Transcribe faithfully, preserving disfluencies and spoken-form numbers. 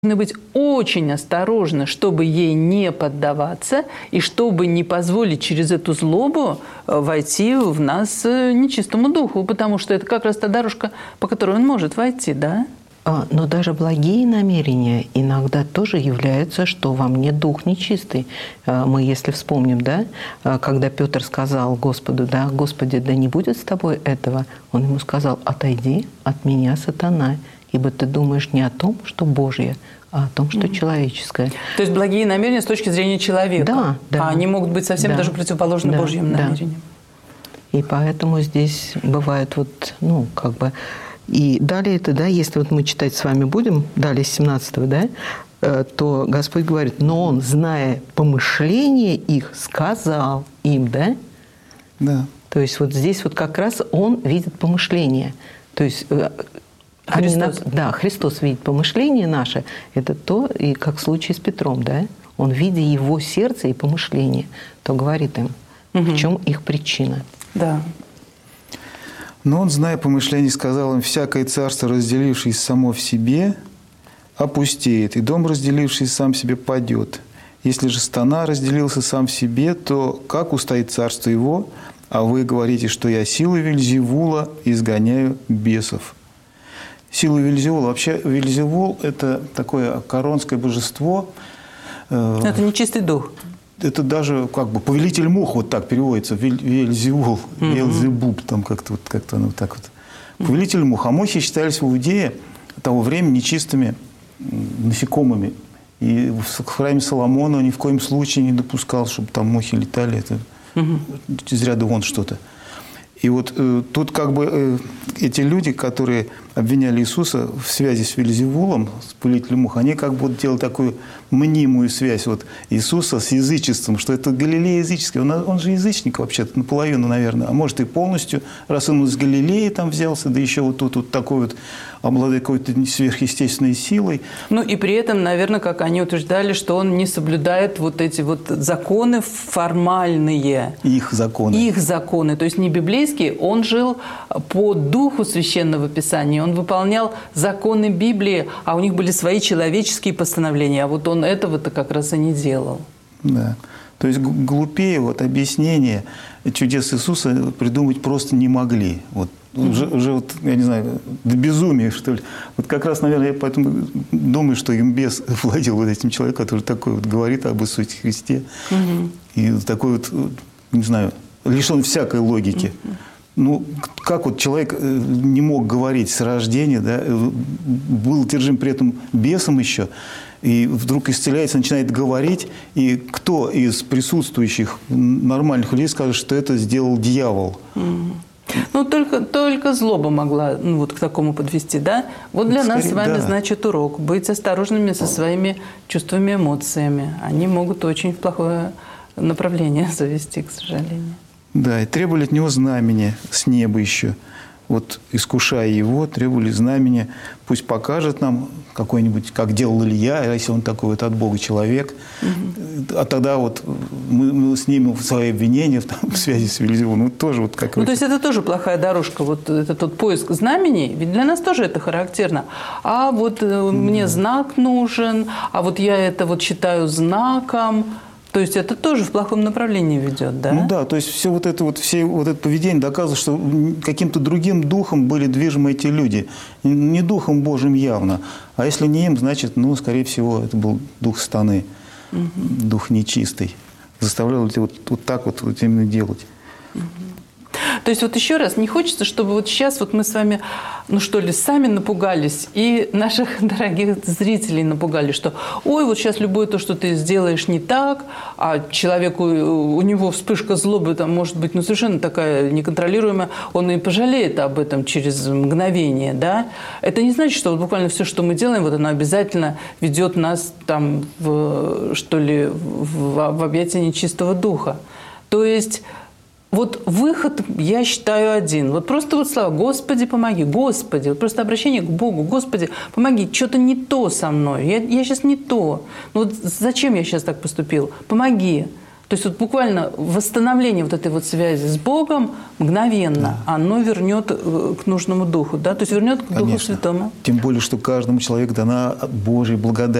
Нужно быть очень осторожны, чтобы ей не поддаваться и чтобы не позволить через эту злобу войти в нас нечистому духу, потому что это как раз та дорожка, по которой он может войти, да? Но даже благие намерения иногда тоже являются, что во мне дух нечистый. Мы, если вспомним, да, когда Петр сказал Господу, да, «Господи, да не будет с тобой этого», он ему сказал: «Отойди от меня, сатана, ибо ты думаешь не о том, что Божье, а о том, что mm-hmm. человеческое». То есть благие намерения с точки зрения человека, да, да. а они могут быть совсем да, даже противоположны да, Божьим да. намерениям. И поэтому здесь бывает вот, ну, как бы... И далее это, да, если вот мы читать с вами будем, далее с семнадцатого, да, то Господь говорит: «Но Он, зная помышления их, сказал им», да? Да. То есть вот здесь вот как раз Он видит помышления. То есть... Христос. Они, да, Христос видит помышления наши. Это то, и как в случае с Петром, да? Он, видя его сердце и помышления, то говорит им, угу. в чем их причина. Да. Но он, зная помышления, сказал им: «Всякое царство, разделившееся само в себе, опустеет, и дом, разделившийся сам в себе, падет. Если же сатана разделился сам в себе, то как устоит царство его? А вы говорите, что я силой Вельзевула изгоняю бесов». Сила Вельзевула. Вообще Вельзевул – это такое коронское божество. Это нечистый дух. Это даже как бы повелитель мух, вот так переводится, Вельзевул, mm-hmm. Вельзебуб, там как-то вот, как-то оно так вот. Mm-hmm. Повелитель мух. А мухи считались в Иудее того времени нечистыми насекомыми. И в храме Соломона ни в коем случае не допускал, чтобы там мухи летали. Это mm-hmm. из ряда вон что-то. И вот э, тут как бы э, эти люди, которые обвиняли Иисуса в связи с Вельзевулом, с повелителем мух, они как бы вот делали такую мнимую связь вот Иисуса с язычеством, что это Галилея языческая. Он, он же язычник вообще-то, наполовину, наверное, а может и полностью, раз он из Галилеи там взялся, да еще вот тут вот такой вот обладает какой-то сверхъестественной силой. Ну и при этом, наверное, как они утверждали, что он не соблюдает вот эти вот законы формальные. Их законы. Их законы, то есть не библейские. Он жил по духу Священного Писания, он выполнял законы Библии, а у них были свои человеческие постановления, а вот он этого-то как раз и не делал. Да. То есть глупее вот объяснение чудес Иисуса придумать просто не могли. Вот. Уже, уже вот, я не знаю, до безумия, что ли. Вот как раз, наверное, я поэтому думаю, что им бес владел вот этим человеком, который такой вот говорит об Иисусе Христе. Угу. И такой вот, не знаю, лишен всякой логики. Угу. Ну, как вот человек не мог говорить с рождения, да, был одержим при этом бесом еще, и вдруг исцеляется, начинает говорить, и кто из присутствующих нормальных людей скажет, что это сделал дьявол? Угу. Ну, только, только злоба могла ну, вот к такому подвести, да? Вот для Скорее, нас с вами, да. значит, урок. Быть осторожными со своими чувствами, эмоциями. Они могут очень в плохое направление завести, к сожалению. Да, и требовали от него знамения с неба еще. Вот, искушая его, требовали знамения. Пусть покажет нам какой-нибудь, как делал Илья, если он такой вот от Бога человек. Угу. А тогда вот мы, мы снимем свои обвинения там, в связи с Вельзевулом. Ну, тоже вот как. Ну, то есть это тоже плохая дорожка, вот это тот поиск знамений. Ведь для нас тоже это характерно. А вот mm. мне знак нужен, а вот я это вот считаю знаком. То есть это тоже в плохом направлении ведет, да? Ну да, то есть все вот это вот, все вот это поведение доказывает, что каким-то другим духом были движимы эти люди. Не духом Божьим явно. А если не им, значит, ну, скорее всего, это был дух сатаны, угу. дух нечистый. Заставлял вот, вот так вот, вот именно делать. Угу. То есть вот еще раз, не хочется, чтобы вот сейчас вот мы с вами, ну что ли, сами напугались и наших дорогих зрителей напугали, что ой, вот сейчас любое то, что ты сделаешь не так, а человеку, у него вспышка злобы там может быть ну, совершенно такая неконтролируемая, он и пожалеет об этом через мгновение, да? Это не значит, что вот буквально все, что мы делаем, вот оно обязательно ведет нас там, в, что ли, в, в объятия нечистого духа. То есть... Вот выход, я считаю, один. Вот просто вот слова «Господи, помоги», «Господи». Вот просто обращение к Богу. «Господи, помоги, что-то не то со мной. Я, я сейчас не то. Ну вот зачем я сейчас так поступил? Помоги». То есть вот буквально восстановление вот этой вот связи с Богом мгновенно, да. оно вернет к нужному Духу, да? То есть вернет к Духу Конечно. Святому. Тем более, что каждому человеку дана Божья благодать.